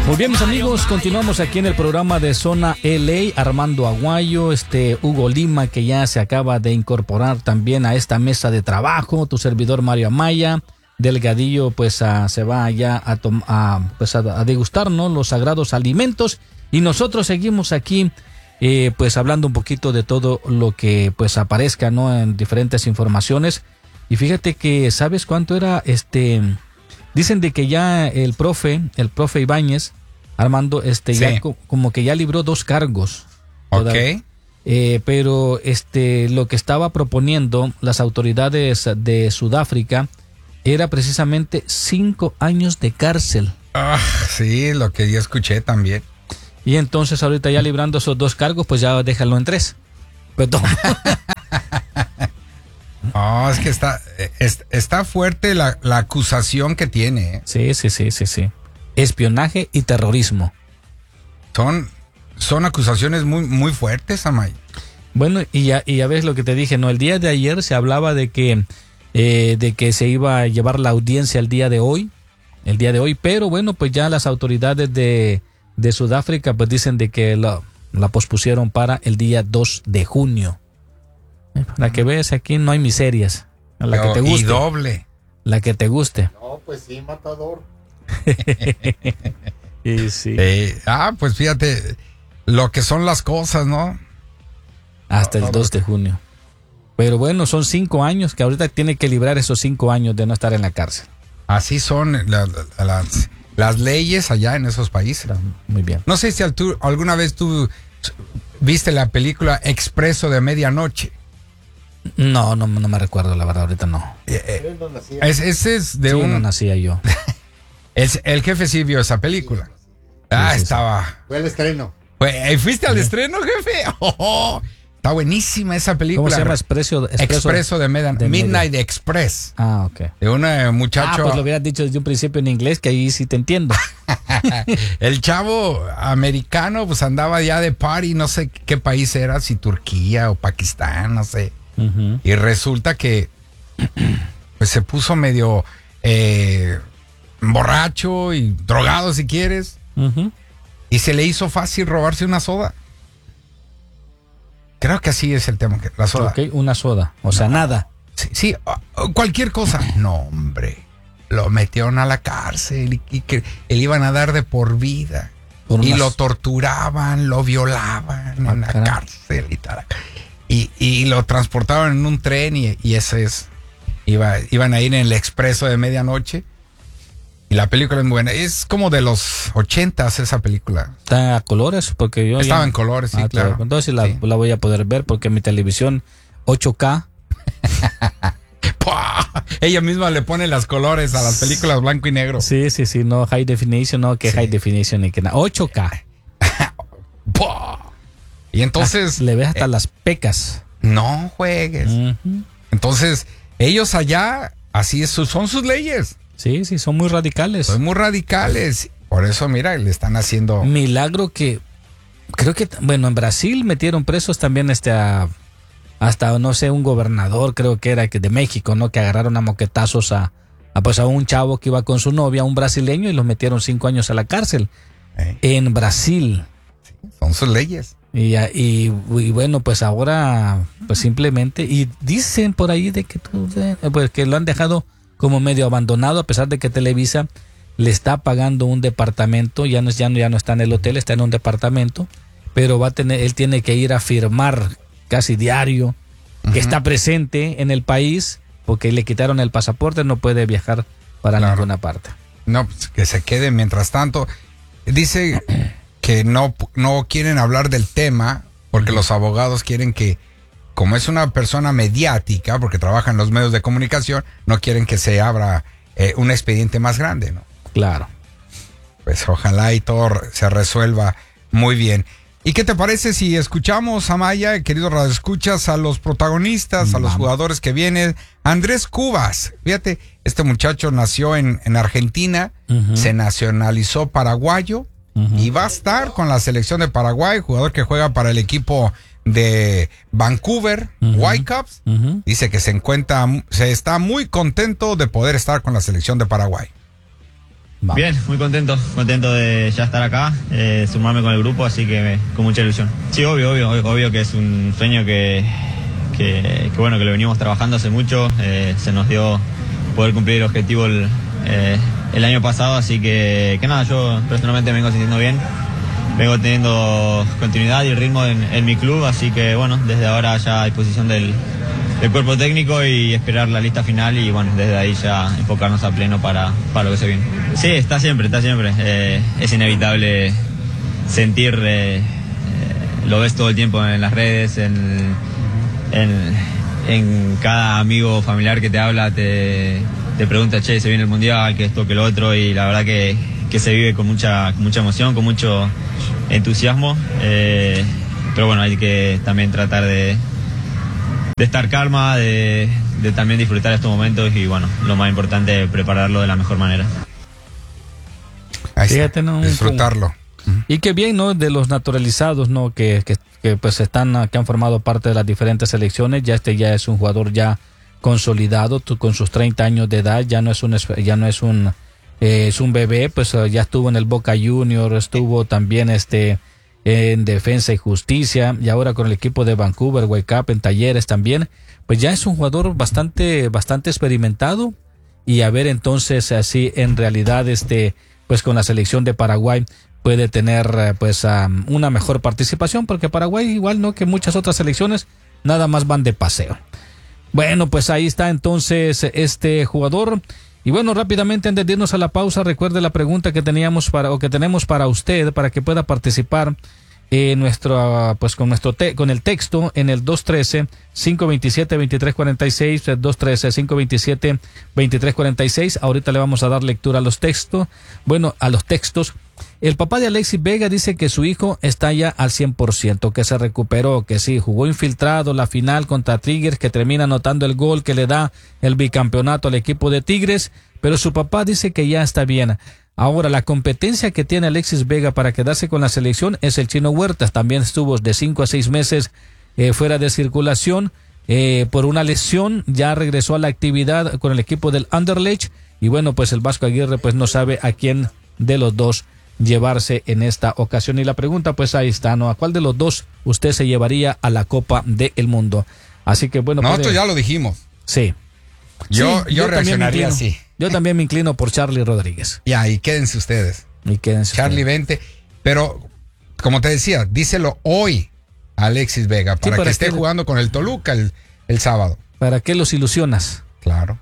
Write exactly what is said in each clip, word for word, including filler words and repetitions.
Muy bien, mis amigos, continuamos aquí en el programa de Zona L A. Armando Aguayo, este Hugo Lima, que ya se acaba de incorporar también a esta mesa de trabajo, tu servidor Mario Amaya. Delgadillo pues a, se va ya a, tom, a, pues a, a degustar, ¿no?, los sagrados alimentos, y nosotros seguimos aquí eh, pues hablando un poquito de todo lo que pues aparezca, ¿no?, en diferentes informaciones. Y fíjate que, ¿sabes cuánto era? Este, dicen de que ya el profe, el profe Ibáñez, Armando, este sí. ya co como que ya libró dos cargos. Ok. Eh, pero este lo que estaba proponiendo las autoridades de Sudáfrica era precisamente cinco años de cárcel. Ah, sí, lo que yo escuché también. Y entonces ahorita ya librando esos dos cargos, pues ya déjalo en tres. Perdón. Oh, es que está, es, está fuerte la, la acusación que tiene. ¿eh? Sí, sí, sí, sí, sí. Espionaje y terrorismo. Son, son acusaciones muy, muy fuertes, Amay. Bueno, y ya, y ya ves lo que te dije, ¿no? El día de ayer se hablaba de que, eh, de que se iba a llevar la audiencia el día de hoy, el día de hoy, pero bueno, pues ya las autoridades de, de Sudáfrica pues dicen de que la, la pospusieron para el día dos de junio. Para que veas, aquí no hay miserias. La que te guste. Y doble. La que te guste. No, pues sí, matador. Y sí. Eh, ah, pues fíjate lo que son las cosas, ¿no? Hasta el dos de junio. Pero bueno, son cinco años que ahorita tiene que librar esos cinco años de no estar en la cárcel. Así son la, la, las, las leyes allá en esos países. Muy bien. No sé si al, tú, alguna vez tú viste la película Expreso de Medianoche. No, no, no me recuerdo, la verdad, ahorita no. Eh, eh, no es, ese es de sí, un... no nacía yo. Es, el jefe sí vio esa película. Ah, sí, sí, estaba... Sí. Fue al estreno. Fue, ¿Fuiste al sí. estreno, jefe? Oh, oh, está buenísima esa película. ¿Cómo se llama? Expreso, expreso, expreso de, Medan, de Midnight medio. Express. Ah, ok. De un uh, muchacho... Ah, pues lo hubieras dicho desde un principio en inglés, que ahí sí te entiendo. El chavo americano pues andaba ya de party, no sé qué país era, si Turquía o Pakistán, no sé. Uh-huh. Y resulta que pues se puso medio eh, borracho y drogado, si quieres. Uh-huh. Y se le hizo fácil robarse una soda. Creo que así es el tema, la soda. Ok, una soda, o sea, no. nada. Sí, sí, cualquier cosa. No, hombre, lo metieron a la cárcel y, y que le iban a dar de por vida. Por y unas... lo torturaban, lo violaban ah, en la caray. cárcel y tal. Y, y lo transportaban en un tren y, y ese es, iba, iban a ir en el expreso de medianoche. Y la película es buena. Es como de los ochentas esa película. ¿Está a colores? Porque yo Estaba ya... en colores, sí, ah, claro. claro. Entonces la, sí. la voy a poder ver porque mi televisión ocho K. Ella misma le pone los colores a las películas blanco y negro. Sí, sí, sí. No high definition, no que sí. high definition ni que nada. ocho K. Y entonces... Ah, le ves hasta eh, las pecas. No juegues. Uh-huh. Entonces, ellos allá, así es, son sus leyes. Sí, sí, son muy radicales. Son muy radicales. Por eso, mira, le están haciendo... Milagro que... Creo que, bueno, en Brasil metieron presos también este a, hasta, no sé, un gobernador, creo que era que de México, ¿no? Que agarraron a moquetazos a, a, pues a un chavo que iba con su novia, un brasileño, y los metieron cinco años a la cárcel. ¿Eh? En Brasil. Sí, son sus leyes. Y, y, y bueno, pues ahora, pues simplemente, y dicen por ahí de que, pues que lo han dejado como medio abandonado, a pesar de que Televisa le está pagando un departamento, ya no, ya no, ya no está en el hotel, está en un departamento, pero va a tener, él tiene que ir a firmar casi diario uh-huh. que está presente en el país, porque le quitaron el pasaporte, no puede viajar para claro. ninguna parte. No, pues que se quede mientras tanto. Dice que no, no quieren hablar del tema porque los abogados quieren que, como es una persona mediática, porque trabaja en los medios de comunicación, no quieren que se abra eh, un expediente más grande, ¿no? Claro. Pues ojalá y todo se resuelva muy bien. ¿Y qué te parece si escuchamos, Amaya, queridos radioescuchas, a los protagonistas, a los jugadores que vienen? Andrés Cubas, fíjate, este muchacho nació en, en Argentina, uh-huh. se nacionalizó paraguayo uh-huh. y va a estar con la selección de Paraguay, jugador que juega para el equipo de Vancouver, uh-huh. Whitecaps. Uh-huh. Dice que se encuentra, se está muy contento de poder estar con la selección de Paraguay. Vamos. Bien, muy contento, contento de ya estar acá, eh, sumarme con el grupo, así que me, con mucha ilusión. Sí, obvio, obvio, obvio que es un sueño que, que, que bueno, que lo venimos trabajando hace mucho, eh, se nos dio poder cumplir el objetivo el, eh, el año pasado, así que, que nada, yo personalmente me vengo sintiendo bien, vengo teniendo continuidad y ritmo en, en mi club, así que bueno, desde ahora ya a disposición del el cuerpo técnico y esperar la lista final y bueno, desde ahí ya enfocarnos a pleno para, para lo que se viene. Sí, está siempre, está siempre. Eh, es inevitable sentir, eh, eh, lo ves todo el tiempo en las redes, en, en, en cada amigo familiar que te habla, te, te pregunta, che, se viene el mundial, que esto, que lo otro, y la verdad que, que se vive con mucha, con mucha emoción, con mucho entusiasmo. Eh, pero bueno, hay que también tratar de de estar calma, de, de también disfrutar estos momentos y bueno, lo más importante, prepararlo de la mejor manera. Ahí está, no, disfrutarlo. Y qué bien, ¿no? De los naturalizados, ¿no? Que, que, que pues están, que han formado parte de las diferentes selecciones. Ya este ya es un jugador ya consolidado, tú, con sus treinta años de edad, ya no es un, ya no es un, eh, es un bebé, pues ya estuvo en el Boca Junior, estuvo también este en Defensa y Justicia, y ahora con el equipo de Vancouver, Wake Up, en Talleres también, pues ya es un jugador bastante, bastante experimentado, y a ver entonces así en realidad este, pues con la selección de Paraguay puede tener pues um, una mejor participación, porque Paraguay igual no que muchas otras selecciones nada más van de paseo. Bueno, pues ahí está entonces este jugador. Y bueno, rápidamente antes de irnos a la pausa, recuerde la pregunta que teníamos para o que tenemos para usted, para que pueda participar en nuestro pues con nuestro te, con el texto en el dos uno tres, cinco dos siete, dos tres cuatro seis, dos uno tres, cinco dos siete, dos tres cuatro seis. Ahorita le vamos a dar lectura a los textos. Bueno, a los textos. El papá de Alexis Vega dice que su hijo está ya al cien por ciento, que se recuperó, que sí, jugó infiltrado la final contra Tigres, que termina anotando el gol que le da el bicampeonato al equipo de Tigres, pero su papá dice que ya está bien. Ahora, la competencia que tiene Alexis Vega para quedarse con la selección es el Chino Huertas. También estuvo de cinco a seis meses eh, fuera de circulación eh, por una lesión, ya regresó a la actividad con el equipo del Anderlecht, y bueno, pues el Vasco Aguirre pues no sabe a quién de los dos llevarse en esta ocasión. Y la pregunta pues ahí está, ¿no? ¿A cuál de los dos usted se llevaría a la Copa del Mundo? Así que bueno. Nosotros puede... ya lo dijimos. Sí. Yo, sí, yo, yo reaccionaría así. Yo también me inclino por Charlie Rodríguez. Ya, y quédense ustedes. Y quédense Charlie, ustedes. vente. Pero, como te decía, díselo hoy a Alexis Vega, para, sí, para que esté que... jugando con el Toluca el, el sábado. ¿Para qué los ilusionas? Claro.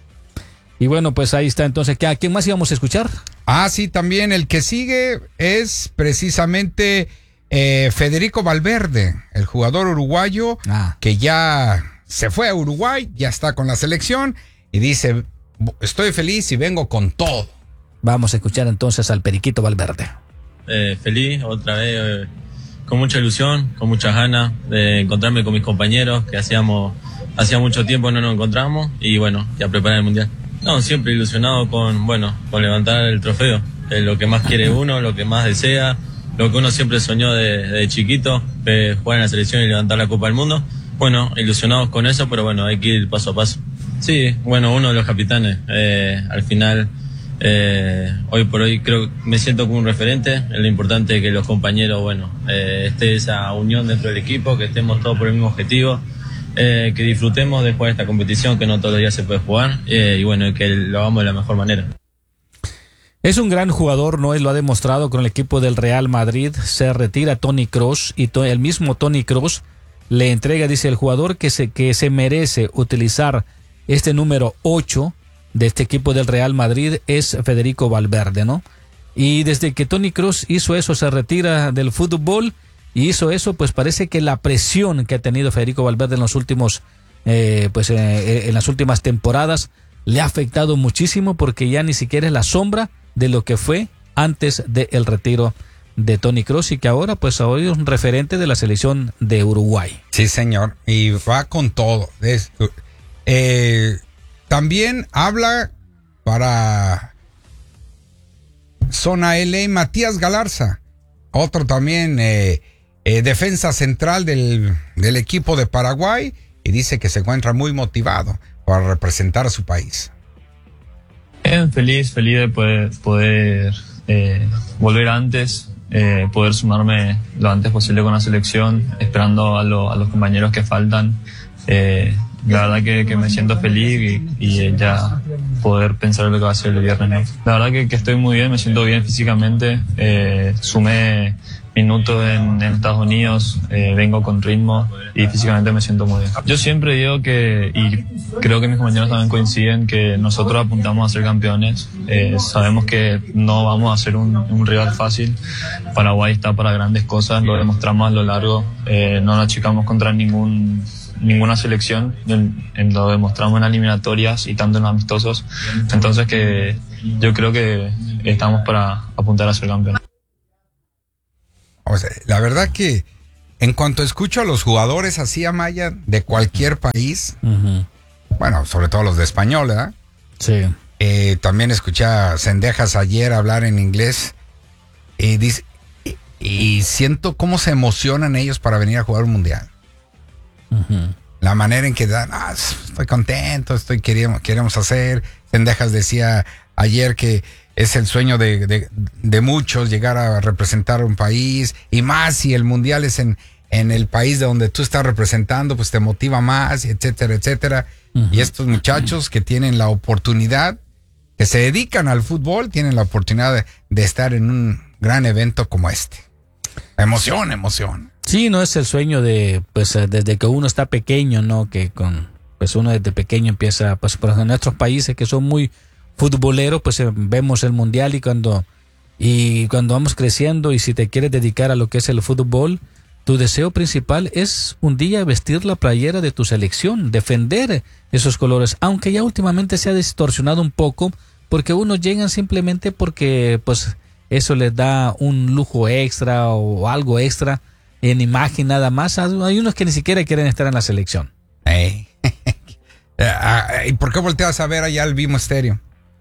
Y bueno, pues ahí está entonces. ¿A quién más íbamos a escuchar? Ah, sí, también el que sigue es precisamente eh, Federico Valverde, el jugador uruguayo ah. que ya se fue a Uruguay, ya está con la selección y dice, estoy feliz y vengo con todo. Vamos a escuchar entonces al Periquito Valverde. Eh, feliz, otra vez, eh, con mucha ilusión, con muchas ganas de encontrarme con mis compañeros, que hacíamos, hacía mucho tiempo no nos encontramos, y bueno, ya preparar el Mundial. No, siempre ilusionado con, bueno, con levantar el trofeo. Es lo que más quiere uno, lo que más desea, lo que uno siempre soñó de, de chiquito, de jugar en la selección y levantar la Copa del Mundo. Bueno, ilusionados con eso, pero bueno, hay que ir paso a paso. Sí, bueno, uno de los capitanes. Eh, al final, eh, hoy por hoy creo que me siento como un referente. Es lo importante que los compañeros, bueno, eh, esté esa unión dentro del equipo, que estemos todos por el mismo objetivo. Eh, que disfrutemos de jugar esta competición, que no todos los días se puede jugar, eh, y bueno, que lo hagamos de la mejor manera. Es un gran jugador, ¿no? Él lo ha demostrado con el equipo del Real Madrid. Se retira Toni Kroos y to- el mismo Toni Kroos le entrega, dice el jugador, que se, que se merece utilizar este número ocho de este equipo del Real Madrid es Federico Valverde, ¿no? Y desde que Toni Kroos hizo eso, se retira del fútbol. Y hizo eso, pues parece que la presión que ha tenido Federico Valverde en los últimos, eh, pues eh, en las últimas temporadas le ha afectado muchísimo, porque ya ni siquiera es la sombra de lo que fue antes del retiro de Toni Kroos, y que ahora pues hoy es un referente de la selección de Uruguay. Sí, señor, y va con todo. Es, eh, también habla para Zona L A Matías Galarza, otro también eh, Eh, defensa central del, del equipo de Paraguay, y dice que se encuentra muy motivado para representar a su país. Bien, feliz, feliz de poder, poder eh, volver antes, eh, poder sumarme lo antes posible con la selección, esperando a, lo, a los compañeros que faltan. Eh, la verdad que, que me siento feliz y, y ya poder pensar en lo que va a ser el viernes, ¿no? La verdad que, que estoy muy bien, me siento bien físicamente, eh, sumé minutos en, en Estados Unidos, eh, vengo con ritmo y físicamente me siento muy bien. Yo siempre digo que, y creo que mis compañeros también coinciden, que nosotros apuntamos a ser campeones. Eh, sabemos que no vamos a ser un, un rival fácil. Paraguay está para grandes cosas, lo demostramos a lo largo, eh, no nos achicamos contra ningún ninguna selección, en, en lo demostramos en eliminatorias y tanto en los amistosos, entonces que yo creo que estamos para apuntar a ser campeón. O sea, la verdad que en cuanto escucho a los jugadores así, Amaya, de cualquier país, uh-huh. bueno, sobre todo los de español, ¿verdad? Sí. Eh, también escuché a Cendejas ayer hablar en inglés y, dice, y, y siento cómo se emocionan ellos para venir a jugar un mundial. Uh-huh. La manera en que dan, ah, estoy contento, estoy queremos, queremos hacer. Cendejas decía ayer que es el sueño de, de, de muchos llegar a representar un país, y más si el mundial es en, en el país de donde tú estás representando, pues te motiva más, etcétera, etcétera. Uh-huh. Y estos muchachos que tienen la oportunidad, que se dedican al fútbol, tienen la oportunidad de, de estar en un gran evento como este. Emoción, emoción. Sí, no es el sueño de, pues, desde que uno está pequeño, ¿no? Que con, pues uno desde pequeño empieza, pues, por ejemplo, en nuestros países que son muy futboleros, pues vemos el mundial y cuando, y cuando vamos creciendo, y si te quieres dedicar a lo que es el fútbol, tu deseo principal es un día vestir la playera de tu selección, defender esos colores, aunque ya últimamente se ha distorsionado un poco, porque unos llegan simplemente porque, pues, eso les da un lujo extra o algo extra en imagen nada más. Hay unos que ni siquiera quieren estar en la selección. Hey. ¿Y por qué volteas a ver allá el Vimo Estéreo?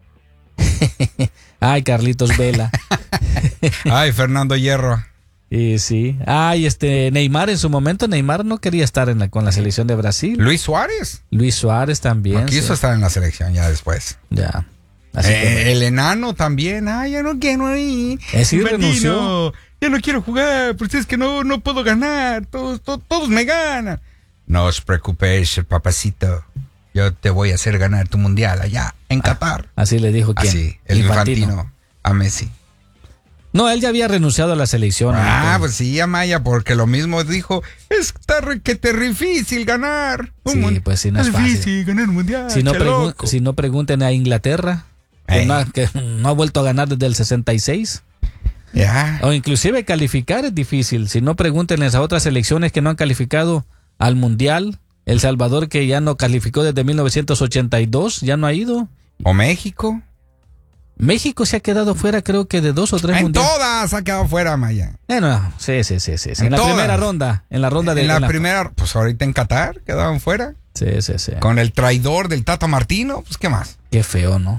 Ay, Carlitos Vela. Ay, Fernando Hierro. Y sí. Ay, este Neymar en su momento, Neymar no quería estar en la, con la selección de Brasil. Luis Suárez. Luis Suárez también. No quiso sí. estar en la selección ya después. Ya. Así eh, que, el enano también. Ay, ya no quiero ir. Es sí, renunció. Ya no quiero jugar, porque es que no, no puedo ganar. Todos, todos, todos me ganan. No os preocupéis, papacito. Yo te voy a hacer ganar tu mundial allá, en ah, Qatar. Así le dijo quién. Así, el Infantino. Infantino a Messi. No, él ya había renunciado a la selección. Ah, pues sí, Amaya, porque lo mismo dijo, es que te difícil ganar. Sí, un pues sí, no es, es fácil. difícil ganar un mundial. Si no, pregu- si no pregunten a Inglaterra, que no, que no ha vuelto a ganar desde el sesenta y seis. Ya. O inclusive calificar es difícil. Si no, pregúntenles a otras selecciones que no han calificado al mundial. El Salvador, que ya no calificó desde mil novecientos ochenta y dos, ya no ha ido. ¿O México? México se ha quedado fuera, creo que de dos o tres en mundiales. En todas ha quedado fuera, Maya. Bueno, sí, sí, sí, sí. En, en la todas. primera ronda, en la ronda de en la, en la primera, pues ahorita en Qatar quedaban fuera. Sí, sí, sí. Con el traidor del Tata Martino, pues qué más. Qué feo, ¿no?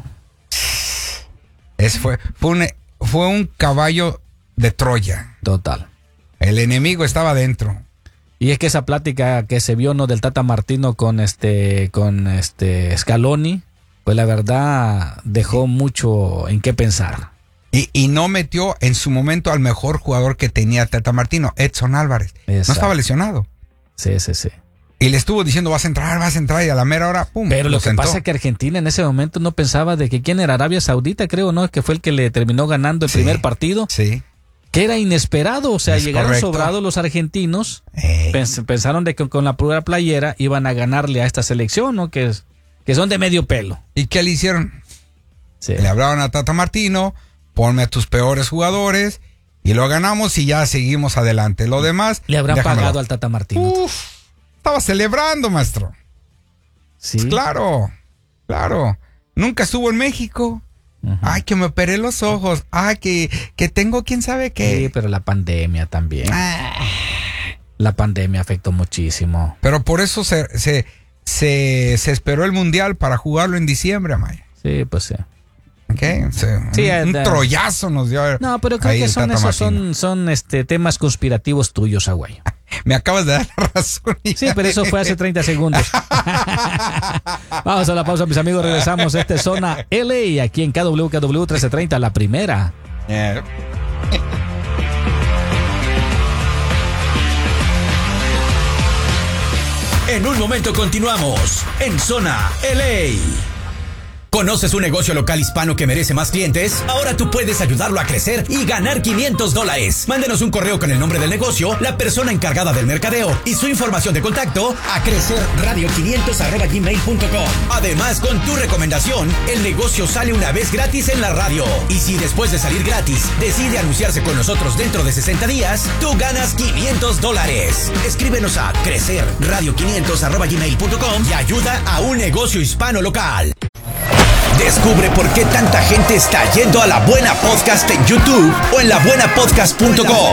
Es fue fue un fue un caballo de Troya. Total. El enemigo estaba dentro. Y es que esa plática que se vio, ¿no?, del Tata Martino con este con este Scaloni, pues la verdad dejó mucho en qué pensar. Y, y no metió en su momento al mejor jugador que tenía Tata Martino, Edson Álvarez. Exacto. No estaba lesionado. Sí, sí, sí. Y le estuvo diciendo, vas a entrar, vas a entrar, y a la mera hora, pum. Pero lo, lo que sentó. pasa es que Argentina en ese momento no pensaba de que quién era Arabia Saudita, creo, ¿no? Que fue el que le terminó ganando el sí, primer partido. Sí. Que era inesperado, o sea, es llegaron correcto. sobrados los argentinos, pens- pensaron de que con la pura playera iban a ganarle a esta selección, ¿no? Que, que son de medio pelo. ¿Y qué le hicieron? Sí. Le hablaron a Tata Martino, ponme a tus peores jugadores, y lo ganamos y ya seguimos adelante. Lo demás... Le habrán déjamelo. pagado al Tata Martino. Uf, estaba celebrando, maestro. Sí. Pues claro, claro. Nunca estuvo en México. Uh-huh. Ay, que me operé los ojos. Ay, que, que tengo quién sabe qué. Sí, pero la pandemia también. Ah. La pandemia afectó muchísimo. Pero por eso se, se, se, se esperó el Mundial para jugarlo en diciembre, Amaya. Sí, pues sí. Okay, sí, sí, un, un troyazo nos dio. No, pero creo que son esos son, son este temas conspirativos tuyos, Aguayo. Me acabas de dar la razón. Sí, pero eso fue hace treinta segundos. Vamos a la pausa, mis amigos. Regresamos. Esta es Zona L A, aquí en K W K W trece treinta, la primera. Yeah. En un momento continuamos en Zona L A. ¿Conoces un negocio local hispano que merece más clientes? Ahora tú puedes ayudarlo a crecer y ganar quinientos dólares. Mándenos un correo con el nombre del negocio, la persona encargada del mercadeo y su información de contacto a crecerradio quinientos arroba gmail punto com. Además, con tu recomendación, el negocio sale una vez gratis en la radio. Y si después de salir gratis decide anunciarse con nosotros dentro de sesenta días, tú ganas quinientos dólares. Escríbenos a crecerradio quinientos arroba gmail punto com y ayuda a un negocio hispano local. Descubre por qué tanta gente está yendo a La Buena Podcast en YouTube o en la buena podcast punto com.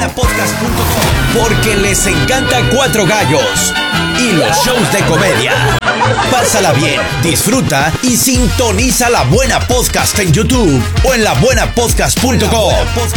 Porque les encanta Cuatro Gallos y los shows de comedia. Pásala bien, disfruta y sintoniza La Buena Podcast en YouTube o en la buena podcast punto com.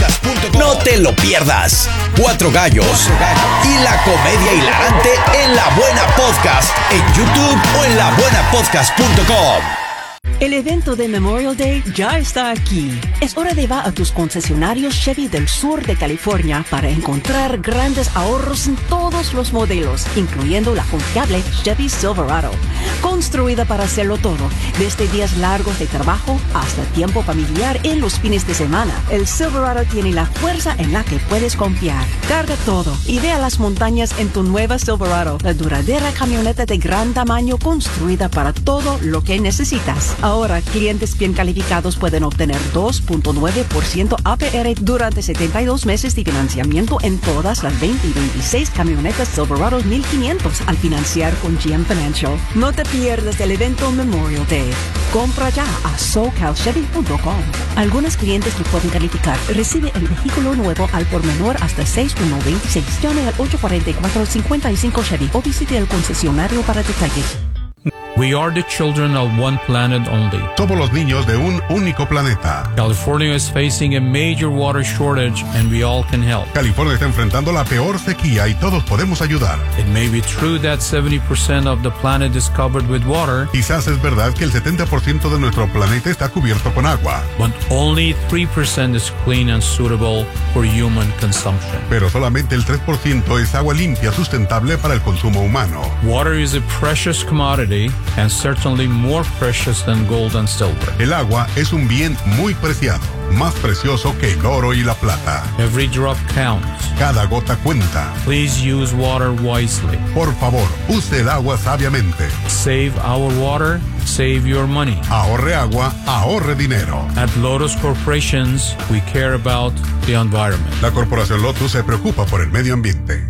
No te lo pierdas. Cuatro Gallos y la comedia hilarante en La Buena Podcast en YouTube o en la buena podcast punto com. El evento de Memorial Day ya está aquí. Es hora de ir a tus concesionarios Chevy del sur de California para encontrar grandes ahorros en todos los modelos, incluyendo la confiable Chevy Silverado. Construida para hacerlo todo, desde días largos de trabajo hasta tiempo familiar en los fines de semana. El Silverado tiene la fuerza en la que puedes confiar. Carga todo y ve a las montañas en tu nueva Silverado, la duradera camioneta de gran tamaño construida para todo lo que necesitas. Ahora, clientes bien calificados pueden obtener dos punto nueve por ciento A P R durante setenta y dos meses de financiamiento en todas las veinte y veintiséis camionetas Silverado mil quinientos al financiar con G M Financial. No te pierdas el evento Memorial Day. Compra ya a socal chevy punto com. Algunos clientes que pueden calificar recibe el vehículo nuevo al por menor hasta seis uno veintiséis. Llame al ocho cuatro cuatro, cinco cinco Chevy o visite el concesionario para detalles. We are the children of one planet only. Somos los niños de un único planeta. California is facing a major water shortage and we all can help. California está enfrentando la peor sequía y todos podemos ayudar. It may be true that seventy percent of the planet is covered with water. Quizás es verdad que el setenta por ciento de nuestro planeta está cubierto con agua. But only three percent is clean and suitable for human consumption. Pero solamente el tres por ciento es agua limpia sustentable para el consumo humano. Water is a precious commodity and certainly more precious than gold and silver. El agua es un bien muy preciado, más precioso que el oro y la plata. Every drop counts. Cada gota cuenta. Please use water wisely. Por favor, use el agua sabiamente. Save our water, save your money. Ahorre agua, ahorre dinero. At Lotus Corporations, we care about the environment. La corporación Lotus se preocupa por el medio ambiente.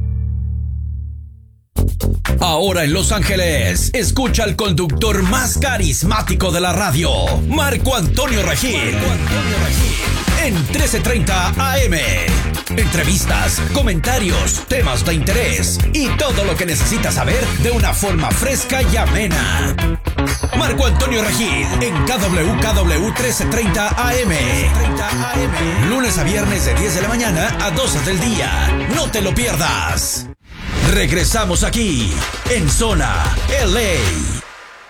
Ahora en Los Ángeles, escucha al conductor más carismático de la radio, Marco Antonio Regil. En trece treinta A M. Entrevistas, comentarios, temas de interés y todo lo que necesitas saber de una forma fresca y amena. Marco Antonio Regil en K W K W trece treinta A M. Lunes a viernes de diez de la mañana a doce del día. No te lo pierdas. Regresamos aquí en Zona L A.